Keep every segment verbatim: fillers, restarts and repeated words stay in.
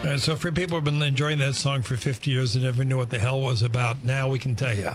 Uh, so for people who've been enjoying that song for fifty years and never knew what the hell it was about, now we can tell you.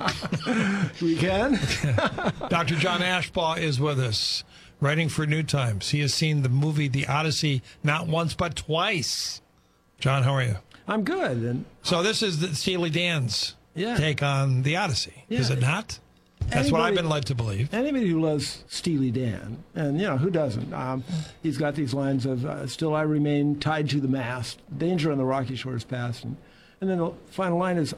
We can? Doctor John Ashbaugh is with us, writing for New Times. He has seen the movie The Odyssey not once but twice. John, how are you? I'm good. And So this is the Steely Dan's Yeah. take on The Odyssey, Yeah. is it not? That's Anybody, what I've been led to believe. Anybody who loves Steely Dan, and, you know, who doesn't? Um, he's got these lines of, uh, still I remain tied to the mast, danger on the rocky shores past. And, and then the final line is,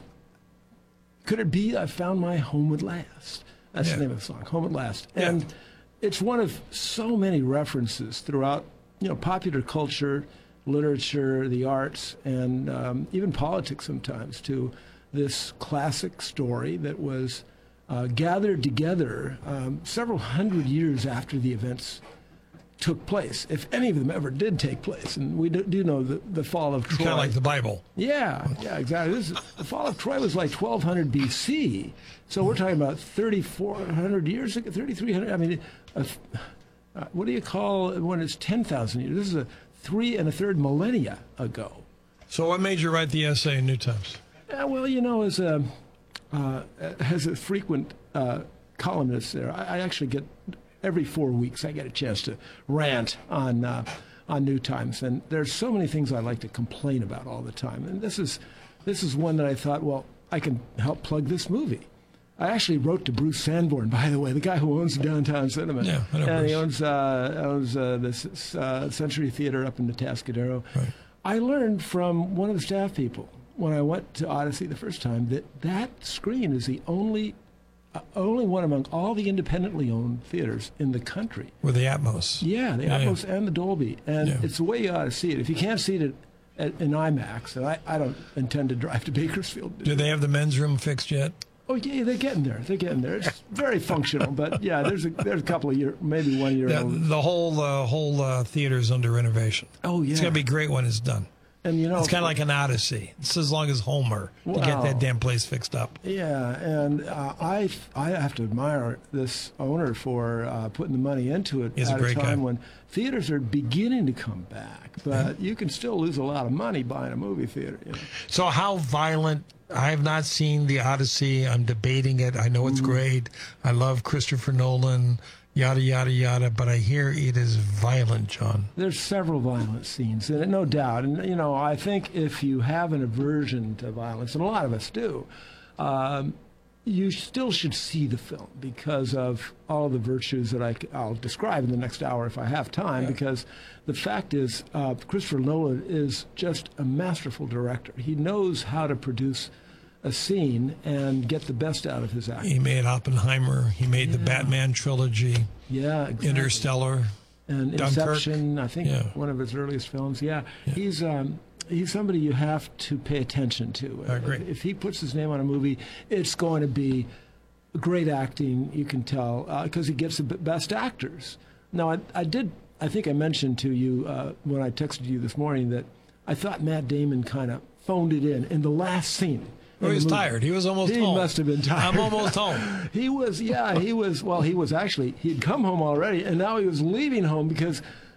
could it be I found my home at last? That's Yeah. the name of the song, Home at Last. Yeah. And it's one of so many references throughout, you know, popular culture, literature, the arts, and um, even politics sometimes, to this classic story that was uh, gathered together um, several hundred years after the events took place, if any of them ever did take place. And we do, do know the, the fall of Troy. Kind of like the Bible. Yeah, yeah, exactly. This is, the fall of Troy was like twelve hundred B C, so we're talking about thirty-four hundred years ago, thirty-three hundred. I mean, uh, uh, what do you call when it's ten thousand years? This is a three and a third millennia ago. So what made you write the essay in New Times? Uh, well, you know, as a uh, as a frequent uh, columnist there, I, I actually get every four weeks I get a chance to rant on uh, on New Times, and there's so many things I like to complain about all the time. And this is this is one that I thought, well, I can help plug this movie. I actually wrote to Bruce Sanborn, by the way, the guy who owns the Downtown Cinema. Yeah, I know and Bruce. he owns uh, owns uh, this uh, Century Theater up in the Tascadero. Right. I learned from one of the staff people when I went to Odyssey the first time that that screen is the only uh, only one among all the independently owned theaters in the country. With the Atmos. Yeah, the Yeah, yeah. Atmos and the Dolby. And Yeah. it's the way you ought to see it. If you can't see it at, at, in IMAX, and I, I don't intend to drive to Bakersfield. Do they have the men's room fixed yet? Oh, yeah, they're getting there. They're getting there. It's very functional. But, yeah, there's a, there's a couple of years, maybe one year The, old. the whole uh, whole uh, theater's under renovation. Oh, yeah. It's going to be great when it's done. And, you know, It's kind of like an Odyssey. It's as long as Homer to get Wow. that damn place fixed up. Yeah, and uh, I I have to admire this owner for uh, putting the money into it He's a at great a time guy. when theaters are beginning to come back. But you can still lose a lot of money buying a movie theater. You know? So how violent? I have not seen the Odyssey. I'm debating it. I know it's Mm-hmm. great. I love Christopher Nolan, yada, yada, yada. But I hear it is violent, John. There's several violent scenes in it, no doubt. And, you know, I think if you have an aversion to violence, and a lot of us do, um, you still should see the film because of all the virtues that I, will describe in the next hour if I have time, Yeah. because the fact is uh, Christopher Nolan is just a masterful director. He knows how to produce a scene and get the best out of his acting. He made Oppenheimer. He made the Yeah. Batman trilogy, Yeah, exactly. Interstellar. And Dunkirk. Inception, I think Yeah. one of his earliest films. Yeah, Yeah. he's um, he's somebody you have to pay attention to. I agree. If, if he puts his name on a movie, it's going to be great acting. You can tell because he gets the b- best actors. Now, I, I did. I think I mentioned to you uh, when I texted you this morning that I thought Matt Damon kind of phoned it in in the last scene. Oh, he was tired. He was almost He home. must have been tired. I'm almost home. He was, yeah, he was, well, he was actually, he'd come home already, and now he was leaving home because